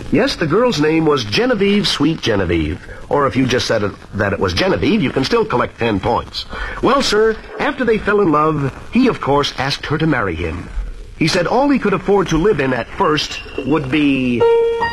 Yes, the girl's name was Genevieve, Sweet Genevieve. Or if you just said that it was Genevieve, you can still collect 10 points. Well, sir, after they fell in love, he, of course, asked her to marry him. He said all he could afford to live in at first would be